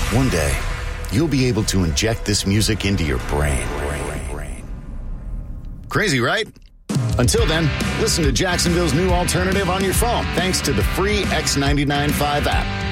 One day, you'll be able to inject this music into your brain. Crazy, right? Until then, listen to Jacksonville's new alternative on your phone thanks to the free X99.5 app.